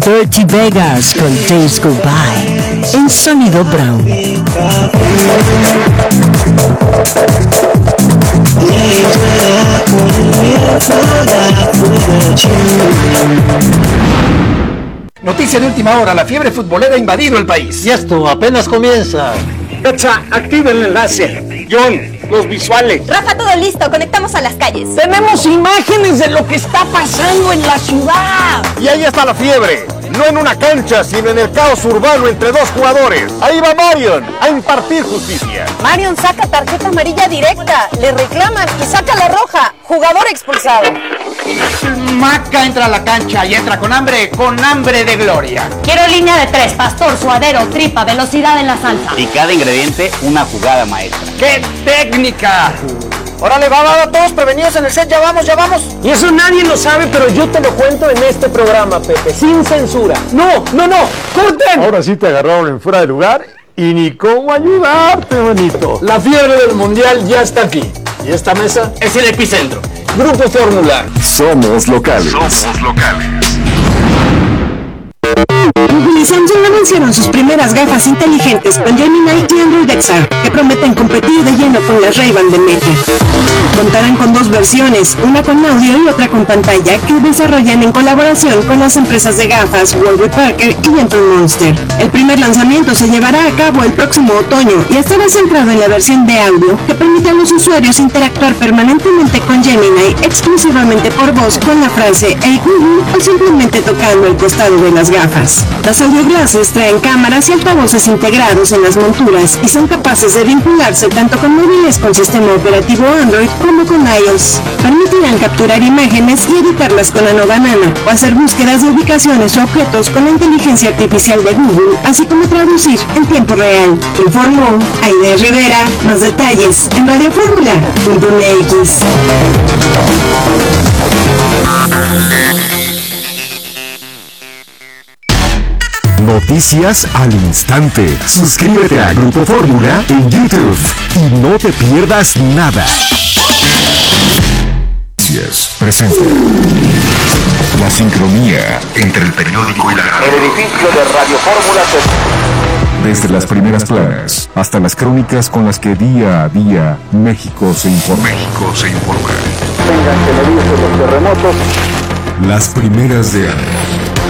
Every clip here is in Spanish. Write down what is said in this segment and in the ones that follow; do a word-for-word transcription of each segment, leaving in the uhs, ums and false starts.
Dirty Vegas con Days Go By en Sonido Brown. Noticia de última hora, la fiebre futbolera ha invadido el país. Y esto apenas comienza. Cacha, activa el enlace. John, los visuales. Rafa, todo listo, conectamos a las calles. Tenemos imágenes de lo que está pasando en la ciudad. Y ahí está la fiebre. No en una cancha, sino en el caos urbano entre dos jugadores. Ahí va Marion a impartir justicia. Marion saca tarjeta amarilla directa, le reclaman y saca la roja. Jugador expulsado. Maca entra a la cancha y entra con hambre, con hambre de gloria. Quiero línea de tres, pastor, suadero, tripa, velocidad en la salsa. Y cada ingrediente una jugada maestra. ¡Qué técnica! Órale, va, va, va, todos prevenidos en el set, ya vamos, ya vamos. Y eso nadie lo sabe, pero yo te lo cuento en este programa, Pepe, sin censura. No, no, no, corten. Ahora sí te agarraron en fuera de lugar y ni cómo ayudarte, bonito. La fiebre del mundial ya está aquí. Y esta mesa es el epicentro. Grupo Fórmula. Somos locales. Somos locales. Google y Samsung anunciaron sus primeras gafas inteligentes con Gemini y Android X R, que prometen competir de lleno con las Ray-Ban de Meta. Contarán con dos versiones, una con audio y otra con pantalla, que desarrollan en colaboración con las empresas de gafas Warby Parker y Gentle Monster. El primer lanzamiento se llevará a cabo el próximo otoño y estará centrado en la versión de audio, que permite a los usuarios interactuar permanentemente con Gemini exclusivamente por voz con la frase "Hey Google" o simplemente tocando el costado de las gafas. Las audioglasses traen cámaras y altavoces integrados en las monturas y son capaces de vincularse tanto con móviles con sistema operativo Android como con iOS. Permitirán capturar imágenes y editarlas con la nueva Nano, o hacer búsquedas de ubicaciones o objetos con la inteligencia artificial de Google, así como traducir en tiempo real. Informó Aide Rivera. Más detalles en radio fórmula punto m x. Noticias al instante. Suscríbete a Grupo Fórmula en YouTube y no te pierdas nada. Noticias presenta la sincronía entre el periódico y la radio. El edificio de Radio Fórmula se... Desde las primeras planas hasta las crónicas con las que día a día México se informa. México se informa. Tengan que medirse los terremotos. Las primeras de año.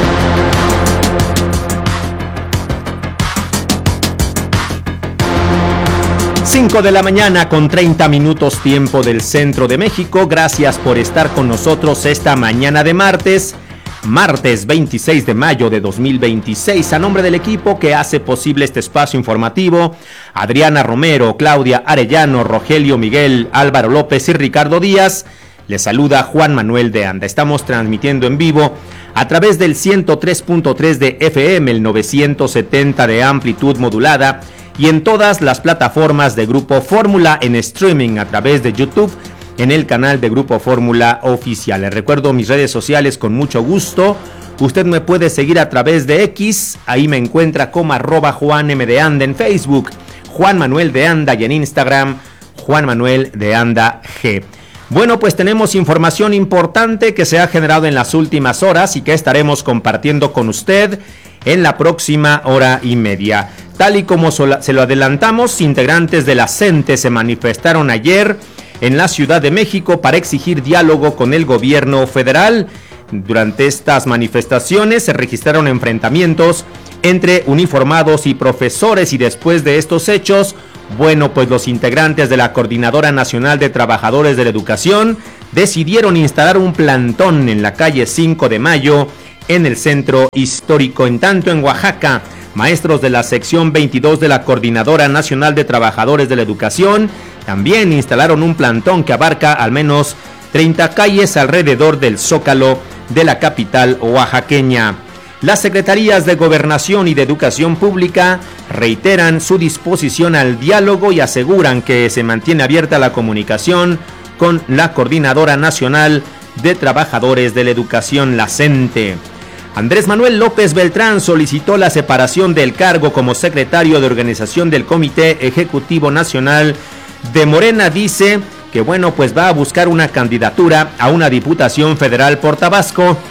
cinco de la mañana con treinta minutos tiempo del centro de México. Gracias por estar con nosotros esta mañana de martes, martes veintiséis de mayo de dos mil veintiséis. A nombre del equipo que hace posible este espacio informativo, Adriana Romero, Claudia Arellano, Rogelio Miguel, Álvaro López y Ricardo Díaz, les saluda Juan Manuel de Anda. Estamos transmitiendo en vivo a través del ciento tres punto tres de F M, el novecientos setenta de amplitud modulada, y en todas las plataformas de Grupo Fórmula en streaming a través de YouTube en el canal de Grupo Fórmula Oficial. Les recuerdo mis redes sociales con mucho gusto. Usted me puede seguir a través de X, ahí me encuentra como arroba Juan M de Anda en Facebook, Juan Manuel de Anda, y en Instagram Juan Manuel de Anda G. Bueno, pues tenemos información importante que se ha generado en las últimas horas y que estaremos compartiendo con usted en la próxima hora y media. Tal y como se lo adelantamos, integrantes de la CENTE se manifestaron ayer en la Ciudad de México para exigir diálogo con el gobierno federal. Durante estas manifestaciones se registraron enfrentamientos entre uniformados y profesores, y después de estos hechos, bueno, pues los integrantes de la Coordinadora Nacional de Trabajadores de la Educación decidieron instalar un plantón en la calle cinco de mayo en el centro histórico. En tanto, en Oaxaca, maestros de la sección veintidós de la Coordinadora Nacional de Trabajadores de la Educación también instalaron un plantón que abarca al menos treinta calles alrededor del Zócalo de la capital oaxaqueña. Las secretarías de Gobernación y de Educación Pública reiteran su disposición al diálogo y aseguran que se mantiene abierta la comunicación con la Coordinadora Nacional de Trabajadores de la Educación, la CENTE. Andrés Manuel López Beltrán solicitó la separación del cargo como secretario de organización del Comité Ejecutivo Nacional de Morena. Dice que bueno, pues va a buscar una candidatura a una diputación federal por Tabasco.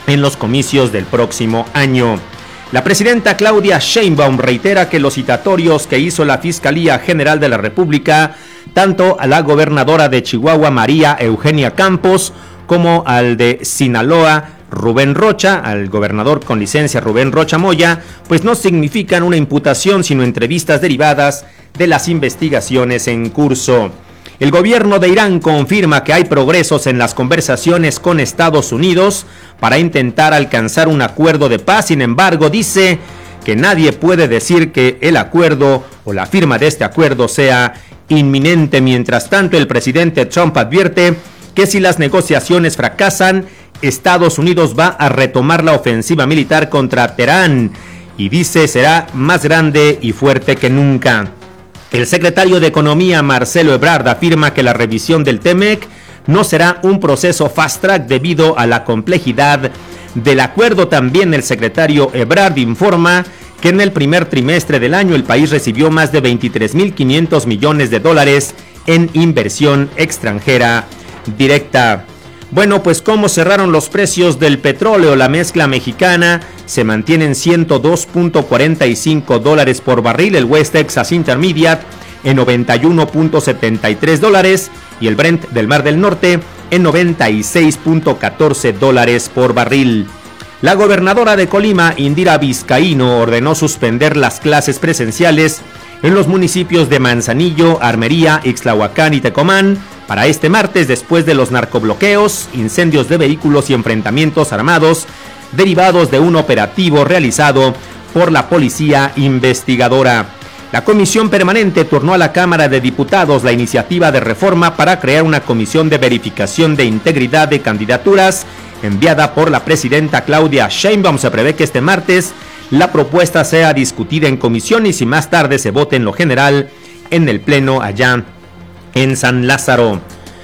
en los comicios del próximo año. La presidenta Claudia Sheinbaum reitera que los citatorios que hizo la Fiscalía General de la República, tanto a la gobernadora de Chihuahua, María Eugenia Campos, como al de Sinaloa, Rubén Rocha, al gobernador con licencia Rubén Rocha Moya, pues no significan una imputación, sino entrevistas derivadas de las investigaciones en curso. El gobierno de Irán confirma que hay progresos en las conversaciones con Estados Unidos para intentar alcanzar un acuerdo de paz. Sin embargo, dice que nadie puede decir que el acuerdo o la firma de este acuerdo sea inminente. Mientras tanto, el presidente Trump advierte que si las negociaciones fracasan, Estados Unidos va a retomar la ofensiva militar contra Teherán y dice será más grande y fuerte que nunca. El secretario de Economía, Marcelo Ebrard, afirma que la revisión del TEMEC no será un proceso fast track debido a la complejidad del acuerdo. También el secretario Ebrard informa que en el primer trimestre del año el país recibió más de veintitrés mil quinientos millones de dólares en inversión extranjera directa. Bueno, pues cómo cerraron los precios del petróleo. La mezcla mexicana se mantiene en ciento dos punto cuarenta y cinco dólares por barril, el West Texas Intermediate en noventa y uno punto setenta y tres dólares y el Brent del Mar del Norte en noventa y seis punto catorce dólares por barril. La gobernadora de Colima, Indira Vizcaíno, ordenó suspender las clases presenciales en los municipios de Manzanillo, Armería, Ixtlahuacán y Tecomán para este martes, después de los narcobloqueos, incendios de vehículos y enfrentamientos armados derivados de un operativo realizado por la policía investigadora. La comisión permanente turnó a la Cámara de Diputados la iniciativa de reforma para crear una comisión de verificación de integridad de candidaturas enviada por la presidenta Claudia Sheinbaum. Se prevé que este martes la propuesta sea discutida en comisión y si más tarde se vote en lo general en el pleno allá en San Lázaro.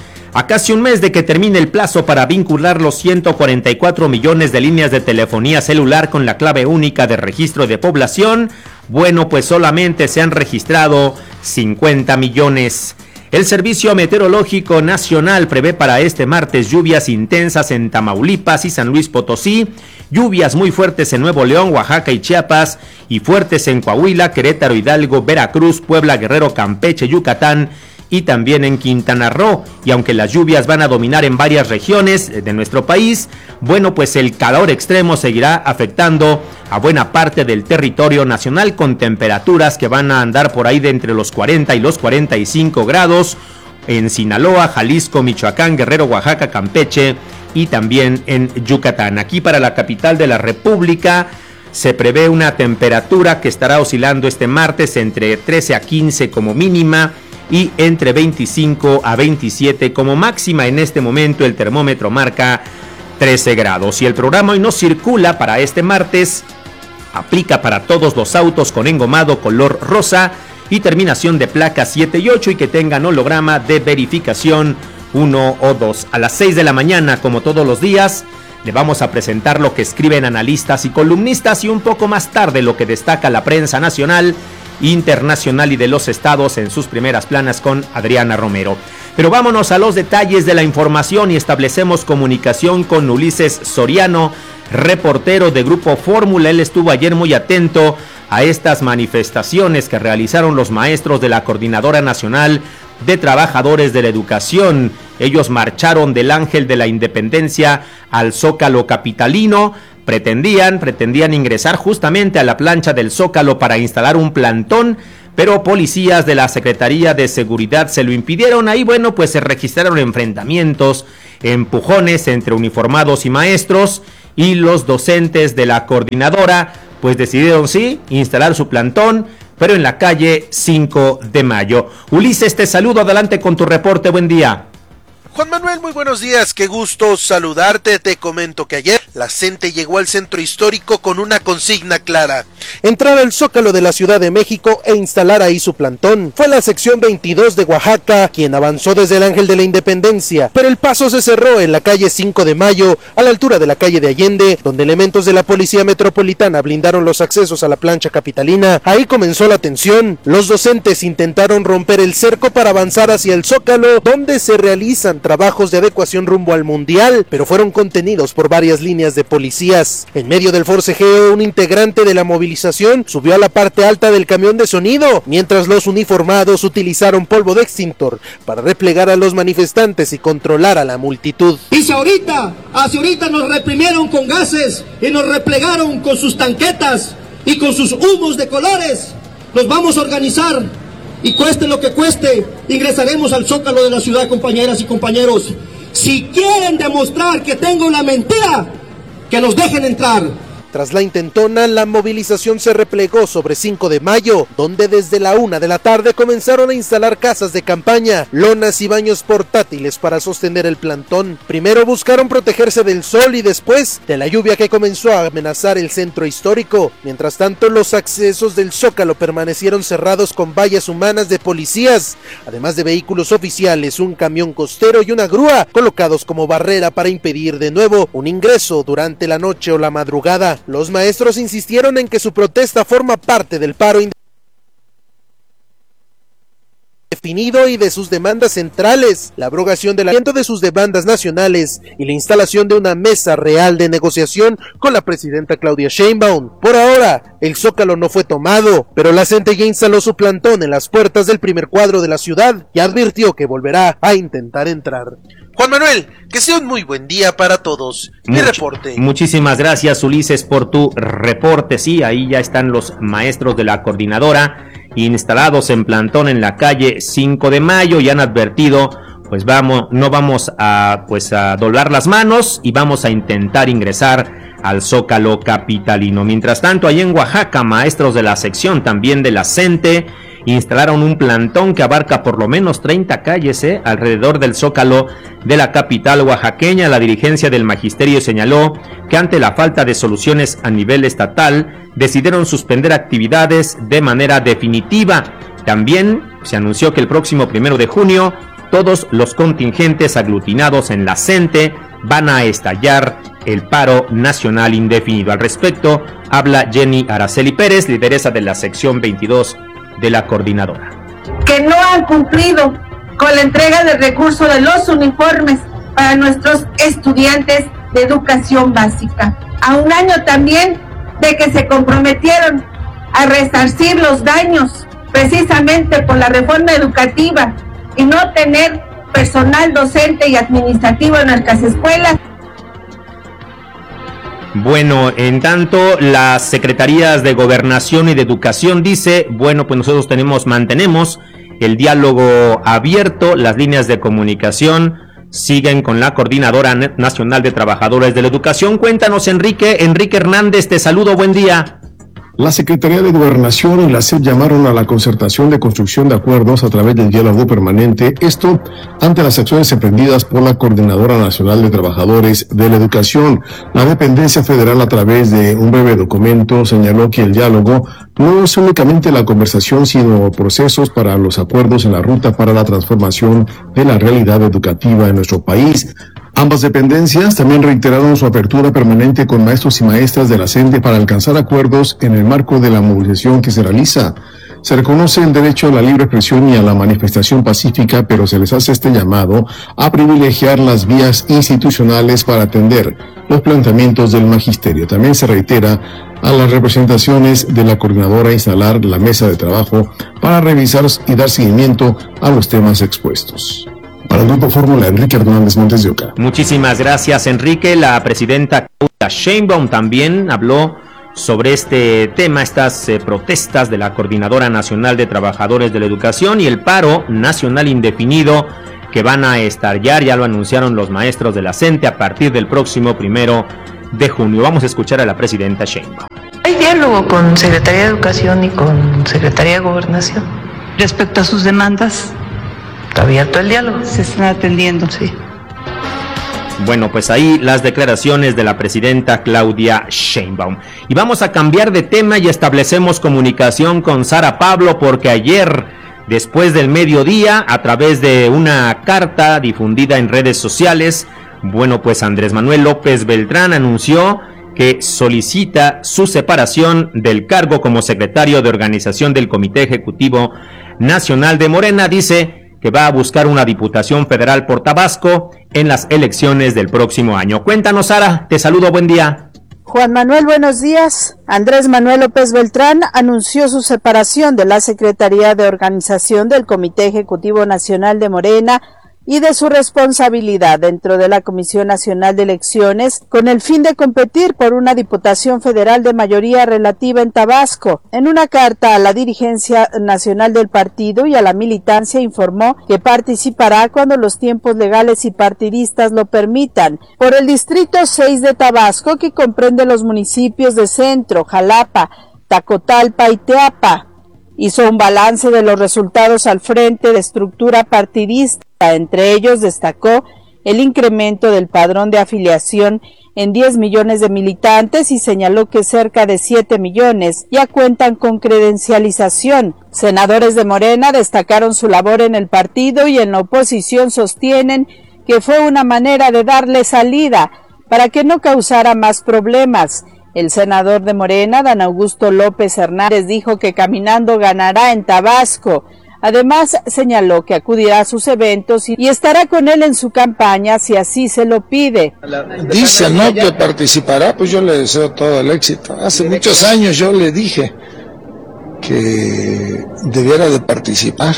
A casi un mes de que termine el plazo para vincular los ciento cuarenta y cuatro millones de líneas de telefonía celular con la clave única de registro de población, bueno, pues solamente se han registrado cincuenta millones. El Servicio Meteorológico Nacional prevé para este martes lluvias intensas en Tamaulipas y San Luis Potosí, lluvias muy fuertes en Nuevo León, Oaxaca y Chiapas, y fuertes en Coahuila, Querétaro, Hidalgo, Veracruz, Puebla, Guerrero, Campeche, Yucatán y también en Quintana Roo. Y aunque las lluvias van a dominar en varias regiones de nuestro país, bueno, pues el calor extremo seguirá afectando a buena parte del territorio nacional, con temperaturas que van a andar por ahí de entre los cuarenta y los cuarenta y cinco grados en Sinaloa, Jalisco, Michoacán, Guerrero, Oaxaca, Campeche y también en Yucatán. Aquí para la capital de la República se prevé una temperatura que estará oscilando este martes entre trece a quince como mínima y entre veinticinco a veintisiete como máxima. En este momento el termómetro marca trece grados. Y el programa hoy no circula para este martes, aplica para todos los autos con engomado color rosa y terminación de placa siete y ocho y que tengan holograma de verificación uno o dos. A las seis de la mañana, como todos los días, le vamos a presentar lo que escriben analistas y columnistas y un poco más tarde lo que destaca la prensa nacional, internacional y de los estados en sus primeras planas con Adriana Romero. Pero vámonos a los detalles de la información y establecemos comunicación con Ulises Soriano, reportero de Grupo Fórmula. Él estuvo ayer muy atento a estas manifestaciones que realizaron los maestros de la Coordinadora Nacional de Trabajadores de la Educación. Ellos marcharon del Ángel de la Independencia al Zócalo capitalino. Pretendían, pretendían ingresar justamente a la plancha del Zócalo para instalar un plantón, pero policías de la Secretaría de Seguridad se lo impidieron. Ahí, bueno, pues se registraron enfrentamientos, empujones entre uniformados y maestros, y los docentes de la coordinadora pues decidieron sí instalar su plantón, pero en la calle cinco de mayo. Ulises, te saludo, adelante con tu reporte, buen día. Juan Manuel, muy buenos días, qué gusto saludarte. Te comento que ayer la gente llegó al centro histórico con una consigna clara: entrar al Zócalo de la Ciudad de México e instalar ahí su plantón. Fue la sección veintidós de Oaxaca quien avanzó desde el Ángel de la Independencia, pero el paso se cerró en la calle cinco de mayo, a la altura de la calle de Allende, donde elementos de la Policía Metropolitana blindaron los accesos a la plancha capitalina. Ahí comenzó la tensión. Los docentes intentaron romper el cerco para avanzar hacia el Zócalo, donde se realizan trabajos de adecuación rumbo al Mundial, pero fueron contenidos por varias líneas de policías. En medio del forcejeo, un integrante de la movilización subió a la parte alta del camión de sonido, mientras los uniformados utilizaron polvo de extintor para replegar a los manifestantes y controlar a la multitud. Y si ahorita, hacia ahorita nos reprimieron con gases y nos replegaron con sus tanquetas y con sus humos de colores, nos vamos a organizar y cueste lo que cueste, ingresaremos al Zócalo de la ciudad, compañeras y compañeros. Si quieren demostrar que tengo la mentira, que nos dejen entrar. Tras la intentona, la movilización se replegó sobre cinco de mayo, donde desde la una de la tarde comenzaron a instalar casas de campaña, lonas y baños portátiles para sostener el plantón. Primero buscaron protegerse del sol y después de la lluvia que comenzó a amenazar el centro histórico. Mientras tanto, los accesos del Zócalo permanecieron cerrados con vallas humanas de policías, además de vehículos oficiales, un camión costero y una grúa colocados como barrera para impedir de nuevo un ingreso durante la noche o la madrugada. Los maestros insistieron en que su protesta forma parte del paro indefinido y de sus demandas centrales, la abrogación del aliento de sus demandas nacionales y la instalación de una mesa real de negociación con la presidenta Claudia Sheinbaum. Por ahora, el Zócalo no fue tomado, pero la C E N T E ya instaló su plantón en las puertas del primer cuadro de la ciudad y advirtió que volverá a intentar entrar. Juan Manuel, que sea un muy buen día para todos. Mi Much, reporte. Muchísimas gracias, Ulises, por tu reporte. Sí, ahí ya están los maestros de la coordinadora instalados en plantón en la calle cinco de mayo y han advertido, pues vamos, no vamos a, pues a doblar las manos y vamos a intentar ingresar al Zócalo capitalino. Mientras tanto, ahí en Oaxaca, maestros de la sección también de la C E N T E instalaron un plantón que abarca por lo menos treinta calles eh, alrededor del Zócalo de la capital oaxaqueña. La dirigencia del magisterio señaló que ante la falta de soluciones a nivel estatal decidieron suspender actividades de manera definitiva. También se anunció que el próximo primero de junio todos los contingentes aglutinados en la C E N T E van a estallar el paro nacional indefinido. Al respecto habla Jenny Araceli Pérez, lideresa de la sección veintidós de la coordinadora. Que no han cumplido con la entrega de recursos de los uniformes para nuestros estudiantes de educación básica. A un año también de que se comprometieron a resarcir los daños precisamente por la reforma educativa y no tener personal docente y administrativo en nuestras escuelas. Bueno, en tanto, las secretarías de Gobernación y de Educación dice, bueno, pues nosotros tenemos, mantenemos el diálogo abierto, las líneas de comunicación siguen con la Coordinadora Nacional de Trabajadores de la Educación. Cuéntanos, Enrique, Enrique Hernández, te saludo, buen día. La Secretaría de Gobernación y la C E P llamaron a la concertación de construcción de acuerdos a través del diálogo permanente, esto ante las acciones emprendidas por la Coordinadora Nacional de Trabajadores de la Educación. La dependencia federal, a través de un breve documento, señaló que el diálogo no es únicamente la conversación, sino procesos para los acuerdos en la ruta para la transformación de la realidad educativa en nuestro país. Ambas dependencias también reiteraron su apertura permanente con maestros y maestras de la C E N T E para alcanzar acuerdos en el marco de la movilización que se realiza. Se reconoce el derecho a la libre expresión y a la manifestación pacífica, pero se les hace este llamado a privilegiar las vías institucionales para atender los planteamientos del magisterio. También se reitera a las representaciones de la coordinadora instalar la mesa de trabajo para revisar y dar seguimiento a los temas expuestos. Para el Grupo Fórmula, Enrique Hernández Montes de Oca. Muchísimas gracias, Enrique. La presidenta Claudia Sheinbaum también habló sobre este tema, estas eh, protestas de la Coordinadora Nacional de Trabajadores de la Educación y el paro nacional indefinido que van a estallar, ya lo anunciaron los maestros de la C E N T E a partir del próximo primero de junio. Vamos a escuchar a la presidenta Sheinbaum. Hay diálogo con Secretaría de Educación y con Secretaría de Gobernación. Respecto a sus demandas, está abierto el diálogo. Se están atendiendo, sí. Bueno, pues ahí las declaraciones de la presidenta Claudia Sheinbaum. Y vamos a cambiar de tema y establecemos comunicación con Sara Pablo, porque ayer, después del mediodía, a través de una carta difundida en redes sociales, bueno, pues Andrés Manuel López Beltrán anunció que solicita su separación del cargo como secretario de organización del Comité Ejecutivo Nacional de Morena. Dice que va a buscar una diputación federal por Tabasco en las elecciones del próximo año. Cuéntanos, Sara, te saludo, buen día. Juan Manuel, buenos días. Andrés Manuel López Beltrán anunció su separación de la Secretaría de Organización del Comité Ejecutivo Nacional de Morena y de su responsabilidad dentro de la Comisión Nacional de Elecciones con el fin de competir por una diputación federal de mayoría relativa en Tabasco. En una carta a la dirigencia nacional del partido y a la militancia informó que participará cuando los tiempos legales y partidistas lo permitan por el Distrito seis de Tabasco, que comprende los municipios de Centro, Jalapa, Tacotalpa y Teapa. Hizo un balance de los resultados al frente de estructura partidista. Entre ellos destacó el incremento del padrón de afiliación en diez millones de militantes y señaló que cerca de siete millones ya cuentan con credencialización. Senadores de Morena destacaron su labor en el partido y en la oposición sostienen que fue una manera de darle salida para que no causara más problemas. El senador de Morena, Dan Augusto López Hernández, dijo que caminando ganará en Tabasco. Además, señaló que acudirá a sus eventos y estará con él en su campaña si así se lo pide. Dice, ¿no?, que participará, pues yo le deseo todo el éxito. Hace muchos años yo le dije que debiera de participar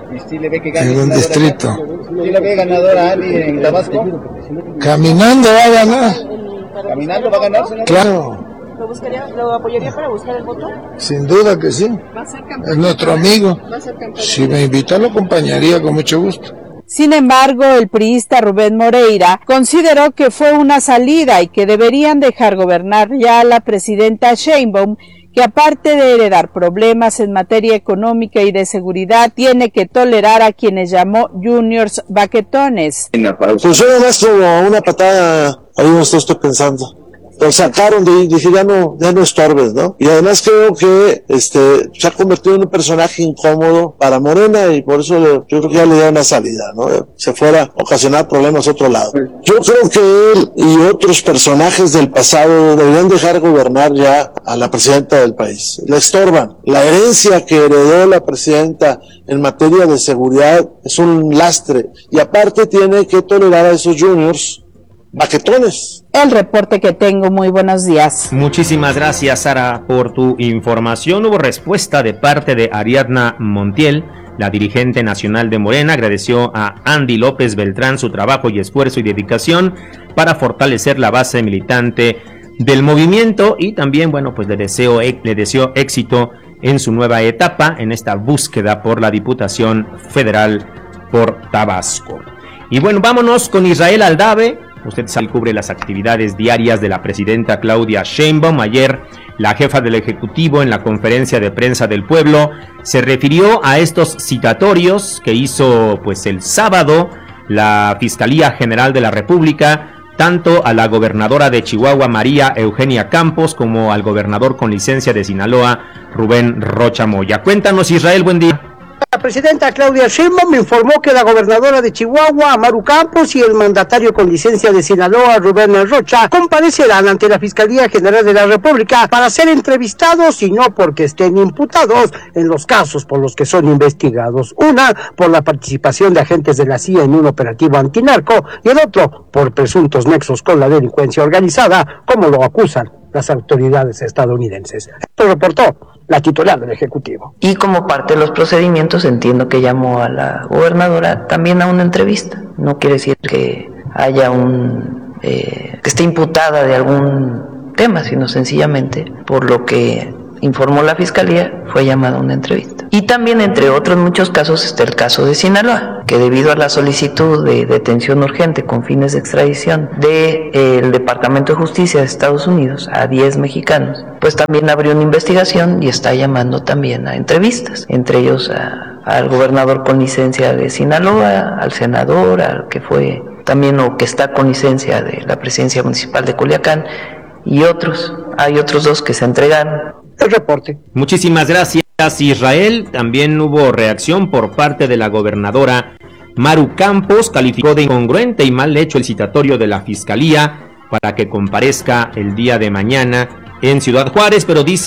en un distrito. ¿Sí le ve ganador a Ali en Tabasco? Caminando va a ganar. ¿Caminando va a ganar, señor? Claro. ¿Lo buscaría, lo apoyaría para buscar el voto? Sin duda que sí. Es nuestro amigo. Si me invita, lo acompañaría con mucho gusto. Sin embargo, el priista Rubén Moreira consideró que fue una salida y que deberían dejar gobernar ya a la presidenta Sheinbaum, que aparte de heredar problemas en materia económica y de seguridad, tiene que tolerar a quienes llamó juniors baquetones. Funciona más como una patada, ahí no estoy pensando. Lo sacaron de ahí, dije, ya no, ya no estorbes, ¿no? Y además creo que este se ha convertido en un personaje incómodo para Morena y por eso le, yo creo que ya le da una salida, ¿no? Se fuera a ocasionar problemas a otro lado. Yo creo que él y otros personajes del pasado deberían dejar gobernar ya a la presidenta del país. Le estorban. La herencia que heredó la presidenta en materia de seguridad es un lastre y aparte tiene que tolerar a esos juniors baquetones. El reporte que tengo, muy buenos días. Muchísimas gracias, Sara, por tu información. Hubo respuesta de parte de Ariadna Montiel, la dirigente nacional de Morena. Agradeció a Andy López Beltrán su trabajo y esfuerzo y dedicación para fortalecer la base militante del movimiento y también, bueno, pues le deseo, le deseo éxito en su nueva etapa en esta búsqueda por la Diputación Federal por Tabasco. Y bueno, vámonos con Israel Aldave. Usted sabe, cubre las actividades diarias de la presidenta Claudia Sheinbaum. Ayer, la jefa del Ejecutivo, en la conferencia de prensa del pueblo, se refirió a estos citatorios que hizo pues el sábado la Fiscalía General de la República, tanto a la gobernadora de Chihuahua, María Eugenia Campos, como al gobernador con licencia de Sinaloa, Rubén Rocha Moya. Cuéntanos, Israel, buen día. La presidenta Claudia Sheinbaum informó que la gobernadora de Chihuahua, Maru Campos, y el mandatario con licencia de Sinaloa, Rubén Rocha, comparecerán ante la Fiscalía General de la República para ser entrevistados y no porque estén imputados en los casos por los que son investigados. Una, por la participación de agentes de la C I A en un operativo antinarco, y el otro, por presuntos nexos con la delincuencia organizada, como lo acusan las autoridades estadounidenses. Esto reportó la titular del Ejecutivo. Y como parte de los procedimientos, entiendo que llamó a la gobernadora también a una entrevista. No quiere decir que haya un eh, que esté imputada de algún tema, sino sencillamente por lo que informó la Fiscalía, fue llamada a una entrevista. Y también, entre otros muchos casos, está el caso de Sinaloa, que debido a la solicitud de detención urgente con fines de extradición del de, eh, Departamento de Justicia de Estados Unidos a diez mexicanos, pues también abrió una investigación y está llamando también a entrevistas, entre ellos a, al gobernador con licencia de Sinaloa, al senador, al que fue también o que está con licencia de la presidencia municipal de Culiacán, y otros. Hay otros dos que se entregaron. El reporte. Muchísimas gracias, Israel. También hubo reacción por parte de la gobernadora Maru Campos. Calificó de incongruente y mal hecho el citatorio de la Fiscalía para que comparezca el día de mañana en Ciudad Juárez, pero dice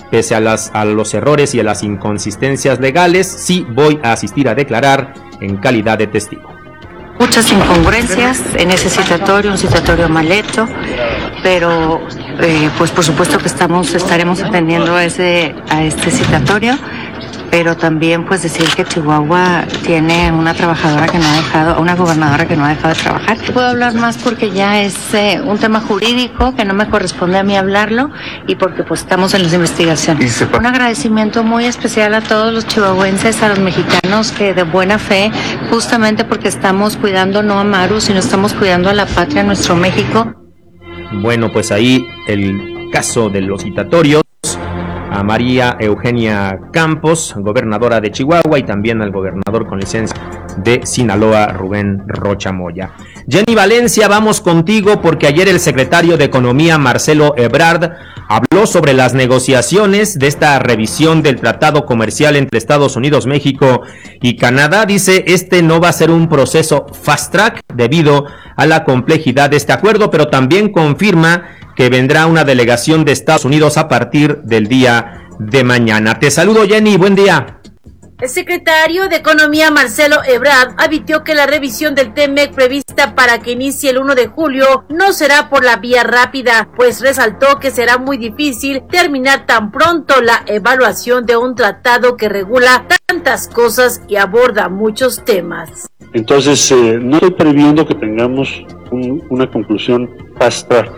pese a, las, a los errores y a las inconsistencias legales, sí voy a asistir a declarar en calidad de testigo. Muchas incongruencias en ese citatorio, un citatorio mal hecho, pero eh, pues por supuesto que estamos estaremos atendiendo a ese a este citatorio, pero también pues decir que Chihuahua tiene una trabajadora que no ha dejado, una gobernadora que no ha dejado de trabajar. Puedo hablar más porque ya es eh, un tema jurídico que no me corresponde a mí hablarlo y porque pues estamos en las investigaciones. Un agradecimiento muy especial a todos los chihuahuenses, a los mexicanos que de buena fe, justamente porque estamos cuidando no a Maru, sino estamos cuidando a la patria, a nuestro México. Bueno, pues ahí el caso de los citatorios a María Eugenia Campos, gobernadora de Chihuahua, y también al gobernador con licencia de Sinaloa, Rubén Rocha Moya. Jenny Valencia, vamos contigo porque ayer el secretario de Economía, Marcelo Ebrard, habló sobre las negociaciones de esta revisión del tratado comercial entre Estados Unidos, México y Canadá. Dice, este no va a ser un proceso fast track debido a la complejidad de este acuerdo, pero también confirma que vendrá una delegación de Estados Unidos a partir del día de mañana. Te saludo, Jenny, buen día. El secretario de Economía, Marcelo Ebrard, advirtió que la revisión del T M E C prevista para que inicie el primero de julio no será por la vía rápida, pues resaltó que será muy difícil terminar tan pronto la evaluación de un tratado que regula tantas cosas y aborda muchos temas. Entonces, eh, no estoy previendo que tengamos un, una conclusión fast track,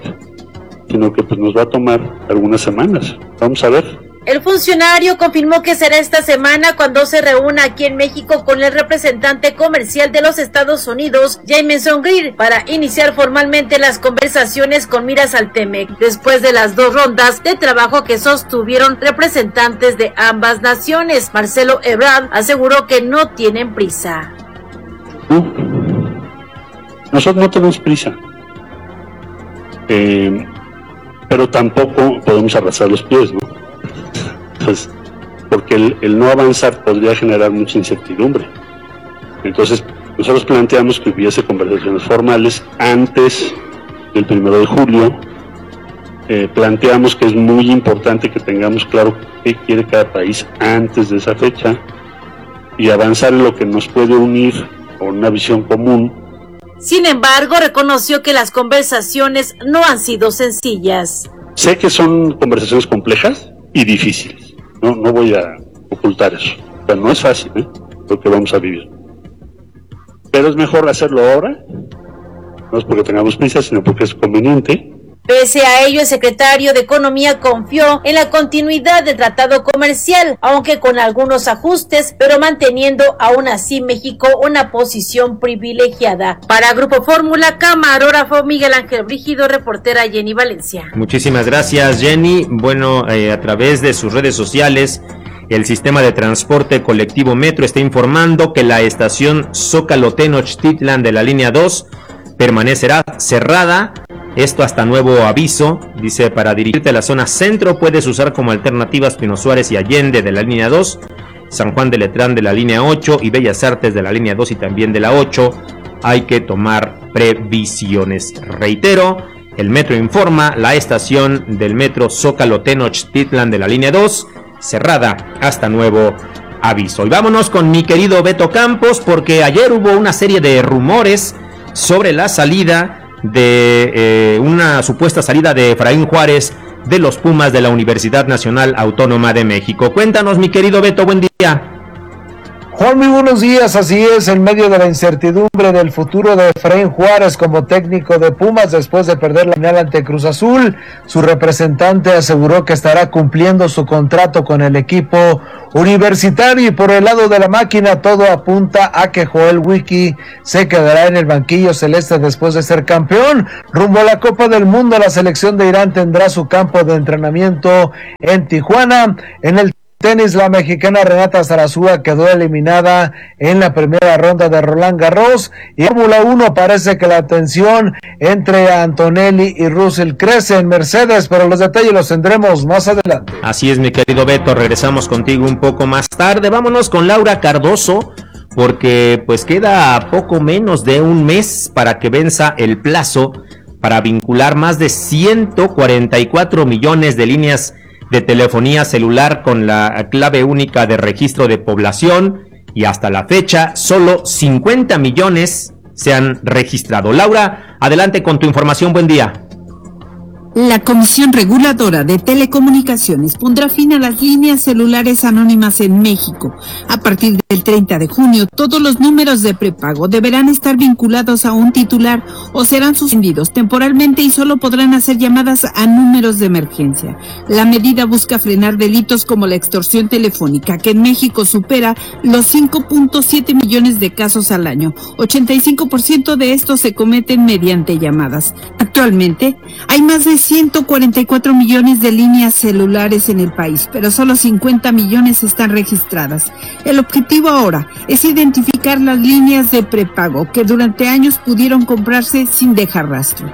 sino que pues nos va a tomar algunas semanas. Vamos a ver. El funcionario confirmó que será esta semana cuando se reúna aquí en México con el representante comercial de los Estados Unidos, Jamieson Greer, para iniciar formalmente las conversaciones con miras al T M E C, después de las dos rondas de trabajo que sostuvieron representantes de ambas naciones. Marcelo Ebrard aseguró que no tienen prisa. No, nosotros no tenemos prisa. Eh, pero tampoco podemos arrastrar los pies, ¿no? Pues, porque el, el no avanzar podría generar mucha incertidumbre. Entonces, nosotros planteamos que hubiese conversaciones formales antes del primero de julio. Eh, planteamos que es muy importante que tengamos claro qué quiere cada país antes de esa fecha y avanzar en lo que nos puede unir con una visión común. Sin embargo, reconoció que las conversaciones no han sido sencillas. Sé que son conversaciones complejas y difíciles. No, no voy a ocultar eso. Pero no es fácil, ¿eh? Lo que vamos a vivir. Pero es mejor hacerlo ahora, no es porque tengamos prisa, sino porque es conveniente. Pese a ello, el secretario de Economía confió en la continuidad del tratado comercial, aunque con algunos ajustes, pero manteniendo aún así México una posición privilegiada. Para Grupo Fórmula, camarógrafo Miguel Ángel Brígido, reportera Jenny Valencia. Muchísimas gracias, Jenny. Bueno, eh, a través de sus redes sociales, el sistema de transporte colectivo Metro está informando que la estación Zócalo-Tenochtitlan de la línea dos permanecerá cerrada. Esto hasta nuevo aviso. Dice, para dirigirte a la zona centro puedes usar como alternativas Pino Suárez y Allende de la línea dos, San Juan de Letrán de la línea ocho y Bellas Artes de la línea dos y también de la ocho. Hay que tomar previsiones. Reitero, el Metro informa, la estación del Metro Zócalo-Tenochtitlan de la línea dos cerrada hasta nuevo aviso. Y vámonos con mi querido Beto Campos, porque ayer hubo una serie de rumores sobre la salida de eh, una supuesta salida de Efraín Juárez de los Pumas de la Universidad Nacional Autónoma de México. Cuéntanos, mi querido Beto, buen día. Juan, muy buenos días. Así es, en medio de la incertidumbre del futuro de Efraín Juárez como técnico de Pumas después de perder la final ante Cruz Azul, su representante aseguró que estará cumpliendo su contrato con el equipo universitario, y por el lado de la máquina todo apunta a que Joel Wiki se quedará en el banquillo celeste después de ser campeón. Rumbo a la Copa del Mundo, la selección de Irán tendrá su campo de entrenamiento en Tijuana. En el tenis, la mexicana Renata Zarazúa quedó eliminada en la primera ronda de Roland Garros, y en Fórmula uno parece que la tensión entre Antonelli y Russell crece en Mercedes, pero los detalles los tendremos más adelante. Así es, mi querido Beto, regresamos contigo un poco más tarde. Vámonos con Laura Cardoso, porque pues queda poco menos de un mes para que venza el plazo para vincular más de ciento cuarenta y cuatro millones de líneas de telefonía celular con la clave única de registro de población y hasta la fecha solo cincuenta millones se han registrado. Laura, adelante con tu información, buen día. La Comisión Reguladora de Telecomunicaciones pondrá fin a las líneas celulares anónimas en México. A partir del treinta de junio, todos los números de prepago deberán estar vinculados a un titular o serán suspendidos temporalmente y solo podrán hacer llamadas a números de emergencia. La medida busca frenar delitos como la extorsión telefónica, que en México supera los cinco punto siete millones de casos al año. ochenta y cinco por ciento de estos se cometen mediante llamadas. Actualmente, hay más de ciento cuarenta y cuatro millones de líneas celulares en el país, pero solo cincuenta millones están registradas. El objetivo ahora es identificar las líneas de prepago que durante años pudieron comprarse sin dejar rastro.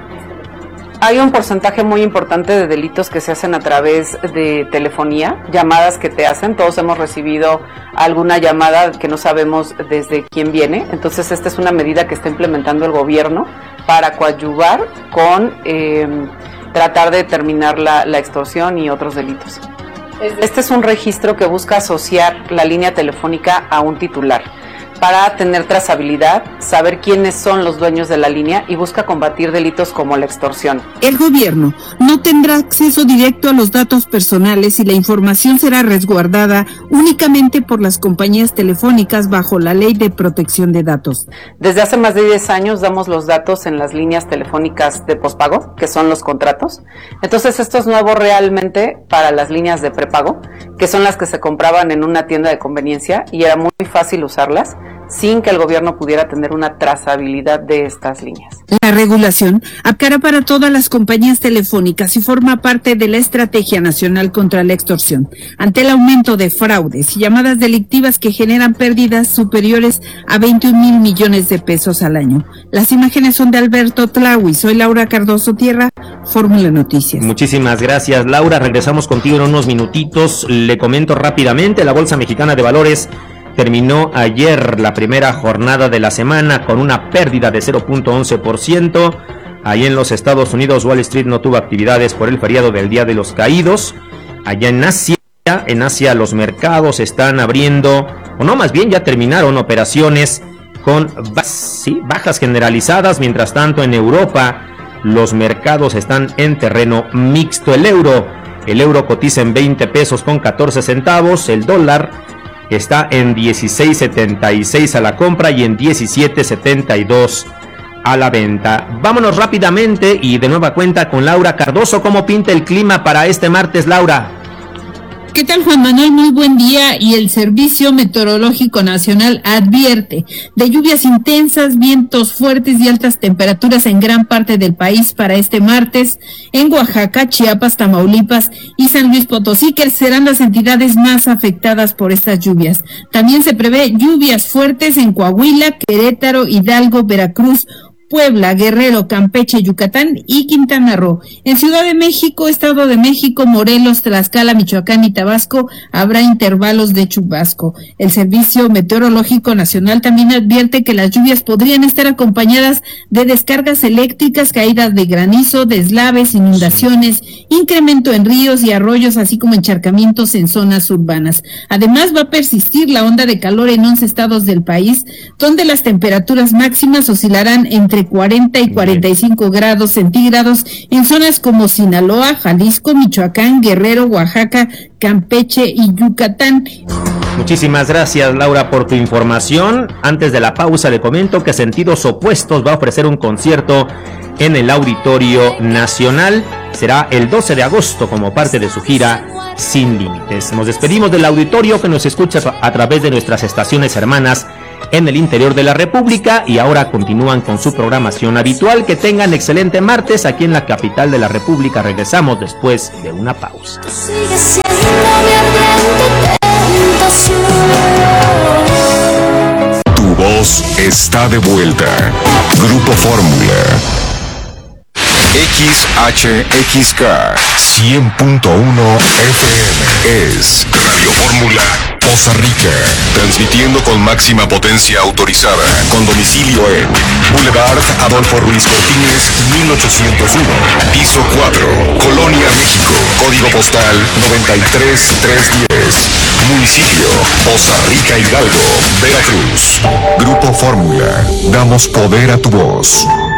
Hay un porcentaje muy importante de delitos que se hacen a través de telefonía, llamadas que te hacen. Todos hemos recibido alguna llamada que no sabemos desde quién viene. Entonces esta es una medida que está implementando el gobierno para coadyuvar con eh, tratar de determinar la, la extorsión y otros delitos. Este es un registro que busca asociar la línea telefónica a un titular para tener trazabilidad, saber quiénes son los dueños de la línea y busca combatir delitos como la extorsión. El gobierno no tendrá acceso directo a los datos personales y la información será resguardada únicamente por las compañías telefónicas bajo la Ley de Protección de Datos. Desde hace más de diez años damos los datos en las líneas telefónicas de pospago, que son los contratos. Entonces esto es nuevo realmente para las líneas de prepago, que son las que se compraban en una tienda de conveniencia y era muy fácil usarlas sin que el gobierno pudiera tener una trazabilidad de estas líneas. La regulación aplicará para todas las compañías telefónicas y forma parte de la Estrategia Nacional contra la Extorsión. Ante el aumento de fraudes y llamadas delictivas que generan pérdidas superiores a veintiún mil millones de pesos al año. Las imágenes son de Alberto Tlawi. Soy Laura Cardoso Tierra, Fórmula Noticias. Muchísimas gracias, Laura. Regresamos contigo en unos minutitos. Le comento rápidamente, la Bolsa Mexicana de Valores terminó ayer la primera jornada de la semana con una pérdida de cero punto once por ciento. Ahí en los Estados Unidos, Wall Street no tuvo actividades por el feriado del Día de los Caídos. Allá en Asia, en Asia los mercados están abriendo, o no, más bien ya terminaron operaciones con sí, bajas generalizadas. Mientras tanto, en Europa los mercados están en terreno mixto. El euro, el euro cotiza en veinte pesos con catorce centavos. El dólar está en dieciséis setenta y seis a la compra y en diecisiete setenta y dos a la venta. Vámonos rápidamente y de nueva cuenta con Laura Cardoso. ¿Cómo pinta el clima para este martes, Laura? ¿Qué tal, Juan Manuel? Muy buen día. Y el Servicio Meteorológico Nacional advierte de lluvias intensas, vientos fuertes y altas temperaturas en gran parte del país para este martes en Oaxaca, Chiapas, Tamaulipas y San Luis Potosí, que serán las entidades más afectadas por estas lluvias. También se prevé lluvias fuertes en Coahuila, Querétaro, Hidalgo, Veracruz, Puebla, Guerrero, Campeche, Yucatán y Quintana Roo. En Ciudad de México, Estado de México, Morelos, Tlaxcala, Michoacán y Tabasco habrá intervalos de chubasco. El Servicio Meteorológico Nacional también advierte que las lluvias podrían estar acompañadas de descargas eléctricas, caídas de granizo, deslaves, inundaciones, incremento en ríos y arroyos, así como encharcamientos en zonas urbanas. Además, va a persistir la onda de calor en once estados del país, donde las temperaturas máximas oscilarán entre cuarenta y cuarenta y cinco grados centígrados en zonas como Sinaloa, Jalisco, Michoacán, Guerrero, Oaxaca, Campeche y Yucatán. Muchísimas gracias, Laura, por tu información. Antes de la pausa le comento que Sentidos Opuestos va a ofrecer un concierto en el Auditorio Nacional. Será el doce de agosto como parte de su gira Sin Límites. Nos despedimos del auditorio que nos escucha a través de nuestras estaciones hermanas en el interior de la República y ahora continúan con su programación habitual. Que tengan excelente martes aquí en la capital de la República. Regresamos después de una pausa. Tu voz está de vuelta. Grupo Fórmula. X H X K cien punto uno F M es Radio Fórmula Poza Rica, transmitiendo con máxima potencia autorizada, con domicilio en Boulevard Adolfo Ruiz Cortines, mil ochocientos uno, piso cuatro, Colonia, México. Código postal noventa y tres mil trescientos diez. Municipio Poza Rica, Hidalgo, Veracruz. Grupo Fórmula. Damos poder a tu voz.